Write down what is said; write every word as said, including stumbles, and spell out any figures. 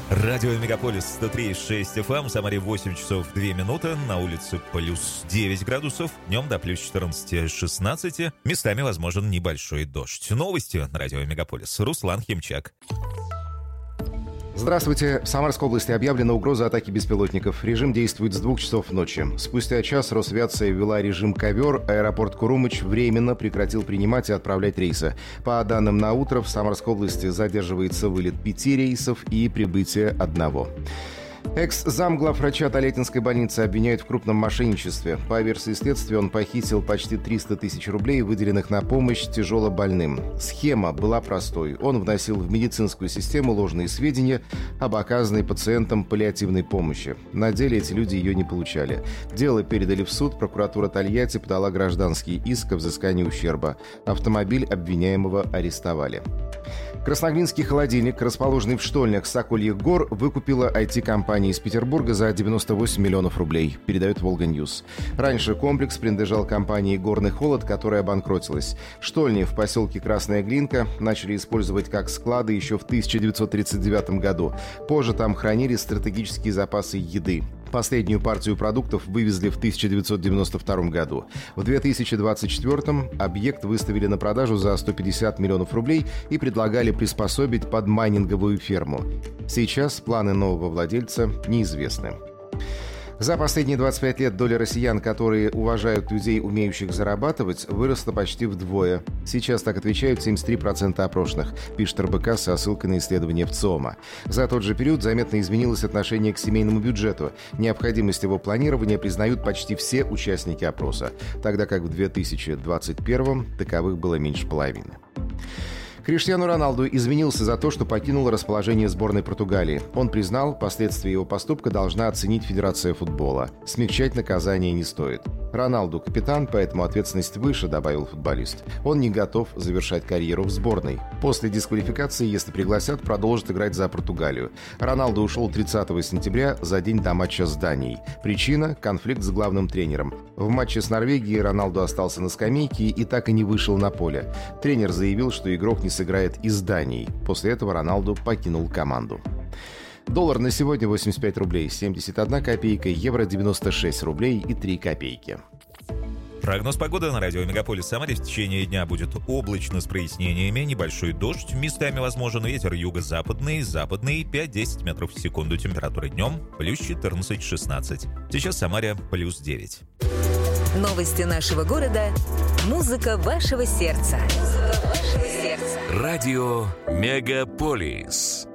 Радио Мегаполис сто три и шесть эф эм, в Самаре восемь часов две минуты, на улице плюс девять градусов, днем до плюс четырнадцать-шестнадцать, местами возможен небольшой дождь. Новости на Радио Мегаполис. Руслан Химчак. Здравствуйте. В Самарской области объявлена угроза атаки беспилотников. Режим действует с двух часов ночи. Спустя час Росавиация ввела режим «Ковер». Аэропорт Курумыч временно прекратил принимать и отправлять рейсы. По данным на утро, в Самарской области задерживается вылет пяти рейсов и прибытие одного. Экс-замглавврача Толятинской больницы обвиняют в крупном мошенничестве. По версии следствия, он похитил почти триста тысяч рублей, выделенных на помощь тяжелобольным. Схема была простой. Он вносил в медицинскую систему ложные сведения об оказанной пациентам паллиативной помощи. На деле эти люди ее не получали. Дело передали в суд. Прокуратура Тольятти подала гражданский иск о взыскании ущерба. Автомобиль обвиняемого арестовали. Красноглинский холодильник, расположенный в штольнях Сокольих гор, выкупила ай ти-компания из Петербурга за девяносто восемь миллионов рублей, передает Волга Ньюс. Раньше комплекс принадлежал компании «Горный холод», которая обанкротилась. Штольни в поселке Красная Глинка начали использовать как склады еще в тысяча девятьсот тридцать девятом году. Позже там хранили стратегические запасы еды. Последнюю партию продуктов вывезли в тысяча девятьсот девяносто втором году. В две тысячи двадцать четвёртом объект выставили на продажу за сто пятьдесят миллионов рублей и предлагали приспособить под майнинговую ферму. Сейчас планы нового владельца неизвестны. За последние двадцать пять лет доля россиян, которые уважают людей, умеющих зарабатывать, выросла почти вдвое. Сейчас так отвечают семьдесят три процента опрошенных, пишет эр бэ ка со ссылкой на исследование ВЦИОМа. За тот же период заметно изменилось отношение к семейному бюджету. Необходимость его планирования признают почти все участники опроса, тогда как в две тысячи двадцать первом таковых было меньше половины. Криштиану Роналду извинился за то, что покинул расположение сборной Португалии. Он признал, последствия его поступка должна оценить Федерация футбола. Смягчать наказание не стоит. Роналду капитан, поэтому ответственность выше, добавил футболист. Он не готов завершать карьеру в сборной. После дисквалификации, если пригласят, продолжит играть за Португалию. Роналду ушел тридцатого сентября, за день до матча с Данией. Причина – конфликт с главным тренером. В матче с Норвегией Роналду остался на скамейке и так и не вышел на поле. Тренер заявил, что игрок не сыграет и с Данией. После этого Роналду покинул команду. Доллар на сегодня восемьдесят пять рублей семьдесят одна копейка, евро девяносто шесть рублей и три копейки. Прогноз погоды на радио Мегаполис Самаре. В течение дня будет облачно с прояснениями, небольшой дождь, местами возможен ветер юго-западный, западный пять-десять метров в секунду. Температура днем плюс четырнадцать-шестнадцать. Сейчас в Самаре плюс девять. Новости нашего города. Музыка вашего сердца. Музыка вашего сердца. Радио Мегаполис.